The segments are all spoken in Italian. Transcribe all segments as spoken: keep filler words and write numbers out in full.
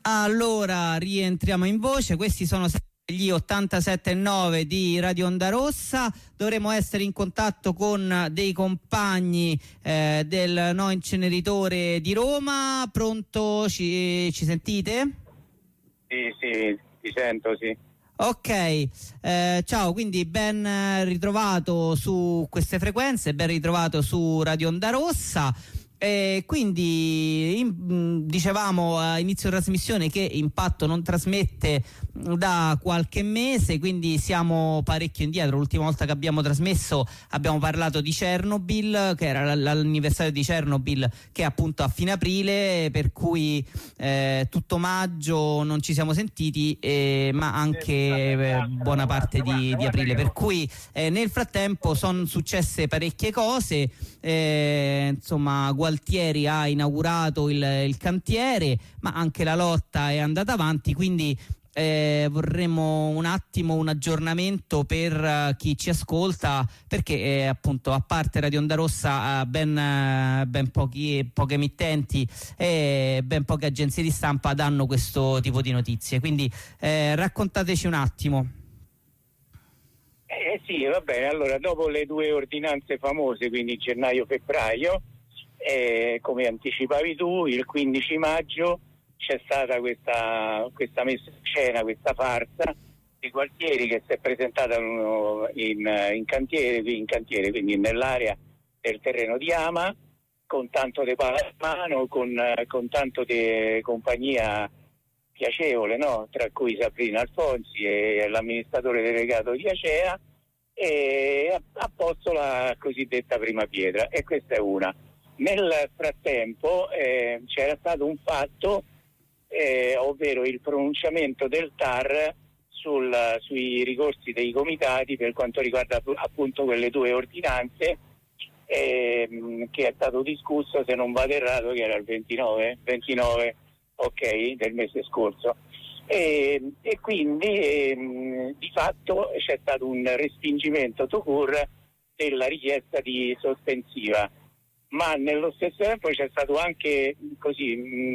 Allora rientriamo in voce, questi sono gli ottantasette e nove di Radio Onda Rossa. Dovremo essere in contatto con dei compagni eh, del No Inceneritore di Roma. Pronto? Ci, ci sentite? Sì, sì, ti sento, sì. Ok, eh, ciao, quindi ben ritrovato su queste frequenze, ben ritrovato su Radio Onda Rossa. E quindi in, dicevamo a inizio trasmissione che Impatto non trasmette da qualche mese, quindi siamo parecchio indietro. L'ultima volta che abbiamo trasmesso abbiamo parlato di Chernobyl, che era l'anniversario di Chernobyl, che è appunto a fine aprile, per cui eh, tutto maggio non ci siamo sentiti, eh, ma anche eh, buona parte di, di aprile, per cui eh, nel frattempo sono successe parecchie cose. Eh, insomma, Gualtieri ha inaugurato il, il cantiere, ma anche la lotta è andata avanti, quindi eh, vorremmo un attimo un aggiornamento per uh, chi ci ascolta, perché eh, appunto, a parte Radio Onda Rossa, uh, ben, uh, ben pochi, poche emittenti e ben poche agenzie di stampa danno questo tipo di notizie, quindi eh, raccontateci un attimo. Eh sì, va bene. Allora, dopo le due ordinanze famose, quindi gennaio-febbraio, eh, come anticipavi tu, il quindici maggio c'è stata questa, questa messa in scena, questa farsa di Gualtieri che si è presentata in, in, cantiere, in cantiere, quindi nell'area del terreno di Ama, con tanto di mano, con, con tanto di compagnia piacevole, no? Tra cui Sabrina Alfonsi e l'amministratore delegato di Acea, e ha posto la cosiddetta prima pietra, e questa è una. Nel frattempo eh, c'era stato un fatto, eh, ovvero il pronunciamento del T A R sul, sui ricorsi dei comitati per quanto riguarda appunto quelle due ordinanze, eh, che è stato discusso, se non vado errato, che era il ventinove, ventinove ok, del mese scorso, e, e quindi ehm, di fatto c'è stato un respingimento tout court della richiesta di sospensiva, ma nello stesso tempo c'è stato anche così un,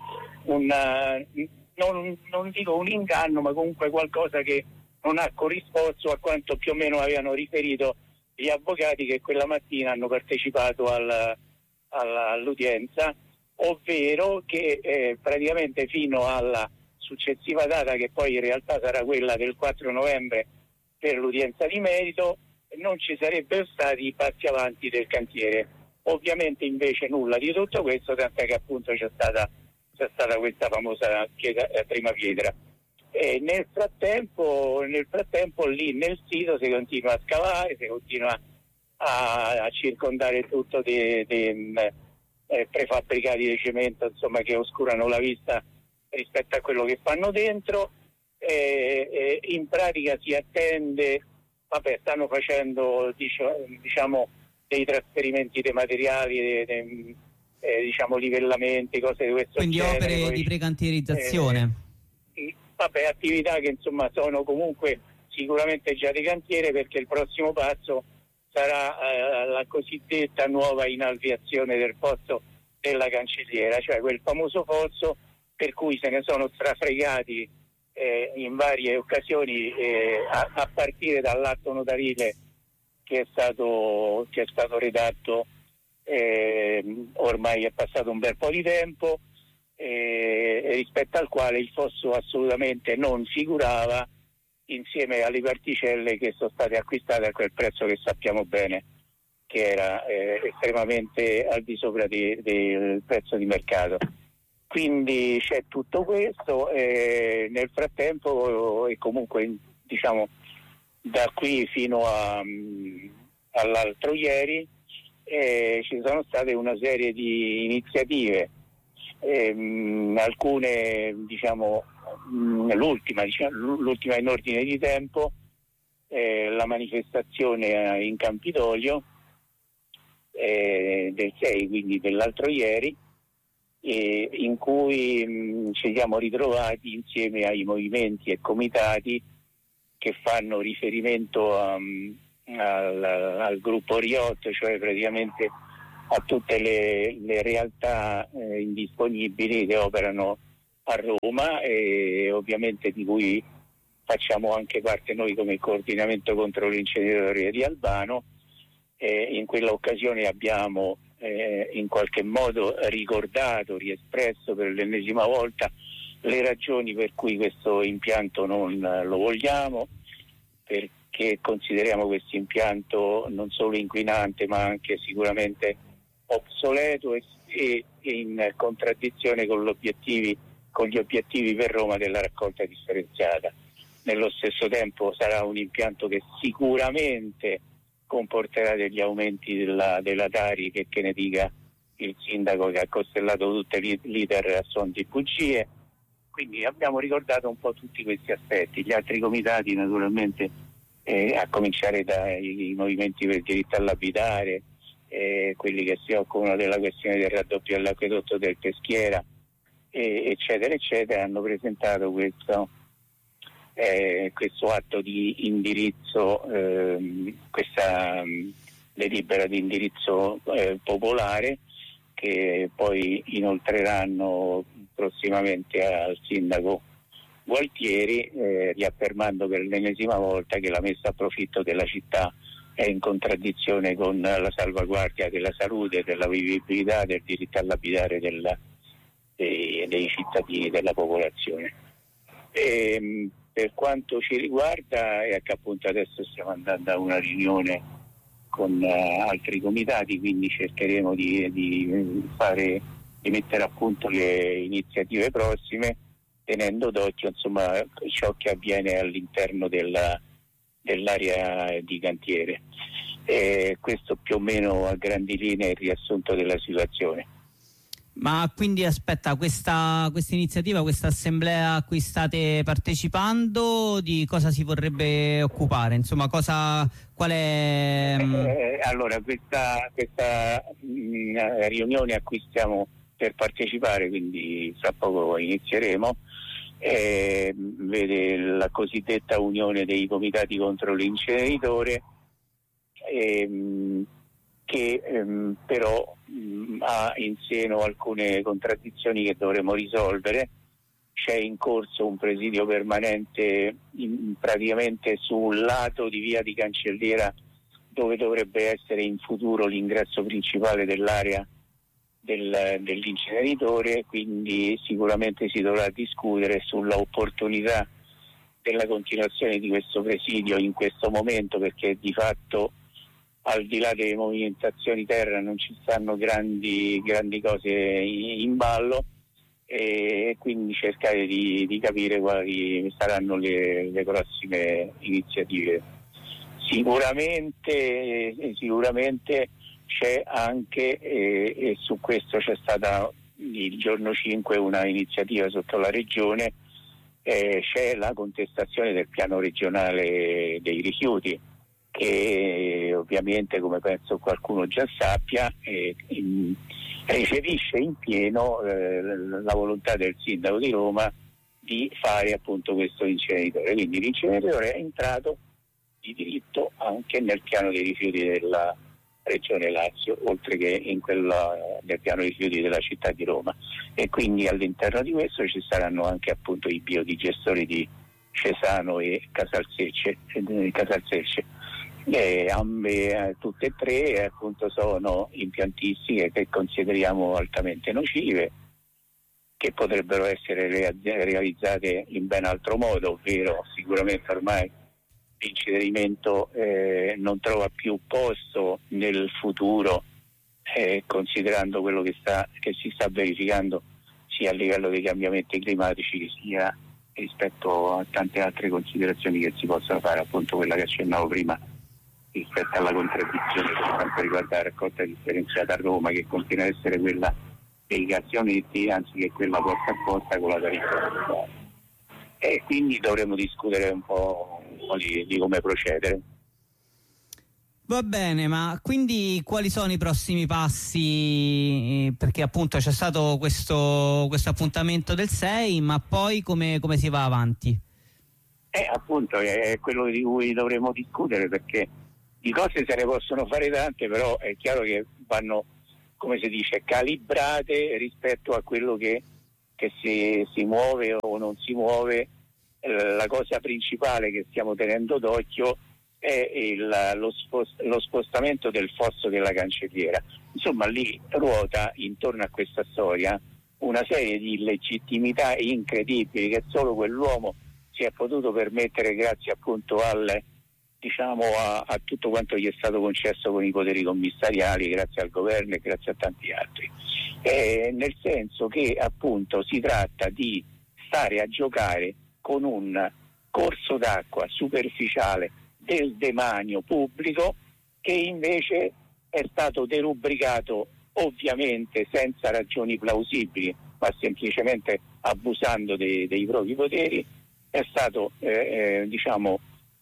un non, non dico un inganno, ma comunque qualcosa che non ha corrisposto a quanto più o meno avevano riferito gli avvocati che quella mattina hanno partecipato al, all'udienza, ovvero che eh, praticamente fino alla successiva data, che poi in realtà sarà quella del quattro novembre per l'udienza di merito, non ci sarebbero stati passi avanti del cantiere. Ovviamente invece nulla di tutto questo, tant'è che appunto c'è stata, c'è stata questa famosa pietra, eh, prima pietra. E nel frattempo, nel frattempo lì nel sito si continua a scavare, si continua a, a circondare tutto di, di eh, prefabbricati di cemento, insomma, che oscurano la vista rispetto a quello che fanno dentro. E, e in pratica si attende, vabbè, stanno facendo diciamo dei trasferimenti dei materiali, dei, dei, eh, diciamo livellamenti, cose di questo quindi genere. Quindi opere poi, di precantierizzazione. Eh, vabbè, attività che insomma sono comunque sicuramente già di cantiere, perché il prossimo passo sarà eh, la cosiddetta nuova inalveazione del pozzo della Cancelliera, cioè quel famoso pozzo per cui se ne sono strafregati eh, in varie occasioni, eh, a, a partire dall'atto notarile che è stato, che è stato redatto, eh, ormai è passato un bel po' di tempo, eh, rispetto al quale il fosso assolutamente non figurava, insieme alle particelle che sono state acquistate a quel prezzo che sappiamo bene che era eh, estremamente al di sopra di, di, del prezzo di mercato. Quindi c'è tutto questo, e nel frattempo, e comunque diciamo da qui fino a, um, all'altro ieri, eh, ci sono state una serie di iniziative, ehm, alcune diciamo mh, l'ultima, diciamo, l'ultima in ordine di tempo, eh, la manifestazione in Campidoglio eh, del sei, quindi dell'altro ieri, eh, in cui mh, ci siamo ritrovati insieme ai movimenti e comitati che fanno riferimento a, al, al gruppo Riot, cioè praticamente a tutte le, le realtà eh, indisponibili che operano a Roma, e ovviamente di cui facciamo anche parte noi come coordinamento contro l'inceneritore di Albano. Eh, in quella occasione abbiamo eh, in qualche modo ricordato, riespresso per l'ennesima volta le ragioni per cui questo impianto non lo vogliamo, perché consideriamo questo impianto non solo inquinante ma anche sicuramente obsoleto e, e in contraddizione con, l'obiettivi, con gli obiettivi per Roma della raccolta differenziata. Nello stesso tempo sarà un impianto che sicuramente comporterà degli aumenti della, della Tari, che, che ne dica il sindaco, che ha costellato tutte l'iter a suon di bugie. Quindi abbiamo ricordato un po' tutti questi aspetti. Gli altri comitati naturalmente, eh, a cominciare dai movimenti per il diritto all'abitare, eh, quelli che si occupano della questione del raddoppio dell'acquedotto del Peschiera, eh, eccetera eccetera, hanno presentato questo Eh, questo atto di indirizzo, eh, questa mh, delibera di indirizzo eh, popolare, che poi inoltreranno prossimamente al sindaco Gualtieri, eh, riaffermando per l'ennesima volta che la messa a profitto della città è in contraddizione con la salvaguardia della salute, della vivibilità, del diritto all'abitare della, dei, dei cittadini, della popolazione. E, per quanto ci riguarda, è che appunto adesso stiamo andando a una riunione con uh, altri comitati, quindi cercheremo di, di fare, di mettere a punto le iniziative prossime, tenendo d'occhio insomma ciò che avviene all'interno della, dell'area di cantiere. E questo più o meno a grandi linee è il riassunto della situazione. Ma quindi aspetta, questa questa iniziativa, questa assemblea a cui state partecipando, di cosa si vorrebbe occupare? Insomma, cosa, qual è? Eh, allora, questa, questa mh, riunione a cui stiamo per partecipare, quindi fra poco inizieremo, eh, vede la cosiddetta unione dei comitati contro l'inceneritore, ehm, che ehm, però mh, ha in seno alcune contraddizioni che dovremo risolvere. C'è in corso un presidio permanente in, praticamente sul lato di via di Cancelliera, dove dovrebbe essere in futuro l'ingresso principale dell'area del, dell'inceneritore, quindi sicuramente si dovrà discutere sulla opportunità della continuazione di questo presidio in questo momento, perché di fatto al di là delle movimentazioni terra non ci stanno grandi, grandi cose in, in ballo, e quindi cercare di, di capire quali saranno le, le prossime iniziative. Sicuramente, sicuramente c'è anche, eh, e su questo c'è stata il giorno cinque una iniziativa sotto la regione, eh, c'è la contestazione del piano regionale dei rifiuti, che ovviamente, come penso qualcuno già sappia, eh, in, recepisce in pieno eh, la volontà del sindaco di Roma di fare appunto questo inceneritore. Quindi l'inceneritore è entrato di diritto anche nel piano dei rifiuti della regione Lazio, oltre che in quella, nel piano dei rifiuti della città di Roma, e quindi all'interno di questo ci saranno anche appunto i biodigestori di Cesano e Casalsecce, eh, Casalsecce. Eh, ambe, tutte e tre eh, appunto sono impiantistiche che consideriamo altamente nocive, che potrebbero essere rea- realizzate in ben altro modo, ovvero sicuramente ormai l'incenerimento eh, non trova più posto nel futuro, eh, considerando quello che, sta, che si sta verificando sia a livello dei cambiamenti climatici sia rispetto a tante altre considerazioni che si possono fare, appunto quella che accennavo prima rispetto alla contraddizione per quanto riguarda la raccolta differenziata a Roma, che continua ad essere quella dei cassionetti anziché quella porta a porta con la tariffa. E quindi dovremo discutere un po', un po' di, di come procedere. Va bene, ma quindi quali sono i prossimi passi? Perché appunto c'è stato questo, questo appuntamento del sei, ma poi come, come si va avanti? Eh, appunto è quello di cui dovremo discutere, perché di cose se ne possono fare tante, però è chiaro che vanno, come si dice, calibrate rispetto a quello che che si, si muove o non si muove. Eh, la cosa principale che stiamo tenendo d'occhio è il, lo, spost- lo spostamento del fosso della Cancelliera. Insomma, lì ruota intorno a questa storia una serie di illegittimità incredibili che solo quell'uomo si è potuto permettere grazie appunto al, diciamo, a, a tutto quanto gli è stato concesso con i poteri commissariali, grazie al governo e grazie a tanti altri. Eh, nel senso che appunto si tratta di stare a giocare con un corso d'acqua superficiale del demanio pubblico che invece è stato derubricato ovviamente senza ragioni plausibili, ma semplicemente abusando dei, dei propri poteri, è stato eh, eh, diciamo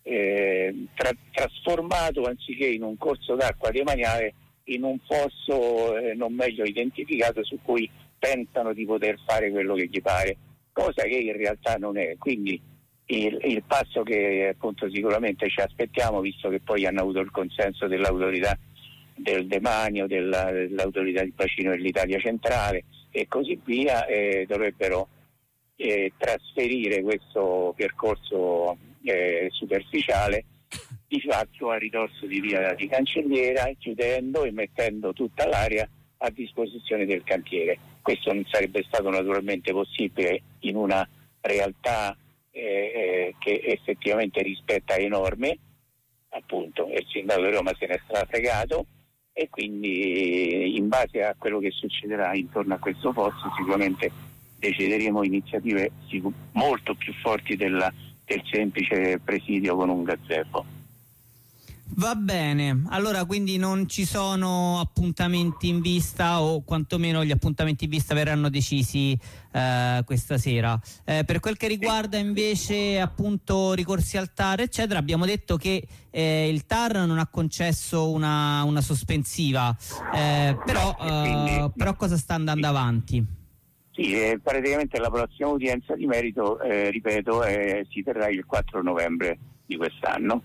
eh, tra, trasformato anziché in un corso d'acqua demaniale in un fosso eh, non meglio identificato su cui pensano di poter fare quello che gli pare, cosa che in realtà non è. Quindi il, il passo che appunto sicuramente ci aspettiamo, visto che poi hanno avuto il consenso dell'autorità del demanio, della, dell'autorità di bacino dell'Italia centrale e così via, eh, dovrebbero eh, trasferire questo percorso eh, superficiale di fatto a ridosso di via di Cancelliera, chiudendo e mettendo tutta l'area a disposizione del cantiere. Questo non sarebbe stato naturalmente possibile in una realtà eh, che effettivamente rispetta le norme, appunto, e il sindaco di Roma se ne è strafregato, e quindi in base a quello che succederà intorno a questo fosso sicuramente decideremo iniziative sicur- molto più forti della, del semplice presidio con un gazebo. Va bene, allora quindi non ci sono appuntamenti in vista, o quantomeno gli appuntamenti in vista verranno decisi eh, questa sera. Eh, per quel che riguarda invece appunto ricorsi al T A R eccetera, abbiamo detto che eh, il T A R non ha concesso una, una sospensiva, eh, però, eh, però cosa sta andando avanti? Sì, eh, praticamente la prossima udienza di merito, eh, ripeto, eh, si terrà il quattro novembre di quest'anno.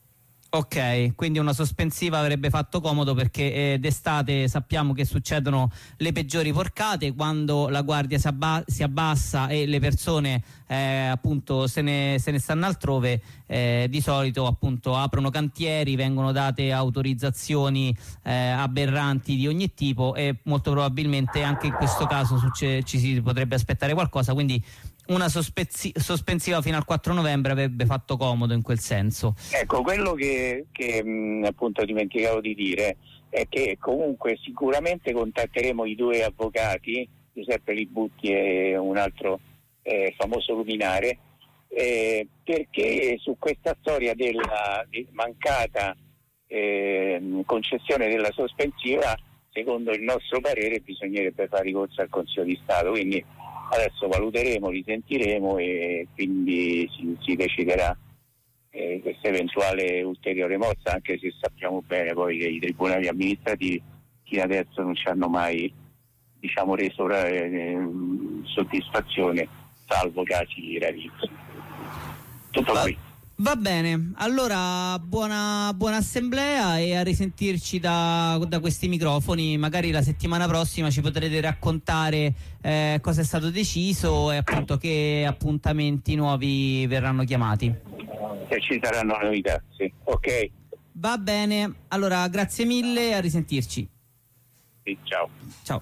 Ok, quindi una sospensiva avrebbe fatto comodo, perché eh, d'estate sappiamo che succedono le peggiori porcate quando la guardia si, abba- si abbassa e le persone eh, appunto se ne, se ne stanno altrove. Eh, di solito appunto aprono cantieri, vengono date autorizzazioni eh, aberranti di ogni tipo e molto probabilmente anche in questo caso succe- ci si potrebbe aspettare qualcosa, quindi una sospensi- sospensiva fino al quattro novembre avrebbe fatto comodo in quel senso. Ecco, quello che, che mh, appunto dimenticavo di dire è che comunque sicuramente contatteremo i due avvocati, Giuseppe Libutti e un altro eh, famoso luminare, eh, perché su questa storia della di mancata eh, concessione della sospensiva, secondo il nostro parere, bisognerebbe fare ricorso al Consiglio di Stato. Quindi adesso valuteremo, risentiremo e quindi si, si deciderà eh, questa eventuale ulteriore mossa, anche se sappiamo bene poi che i tribunali amministrativi fino adesso non ci hanno mai, diciamo, reso eh, soddisfazione, salvo casi rarissimi. Tutto va, qui. Va bene, allora buona, buona assemblea e a risentirci da, da questi microfoni. Magari la settimana prossima ci potrete raccontare eh, cosa è stato deciso e appunto che appuntamenti nuovi verranno chiamati. Se ci saranno novità, sì. Ok. Va bene, allora grazie mille, a risentirci. Sì, ciao. Ciao.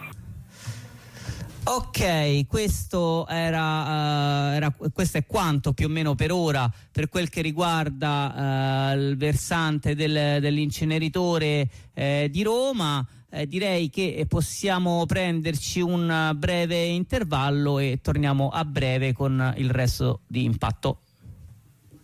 Ok, questo era, uh, era questo è quanto più o meno per ora per quel che riguarda uh, il versante del, dell'inceneritore eh, di Roma. Eh, direi che possiamo prenderci un breve intervallo e torniamo a breve con il resto di Impatto.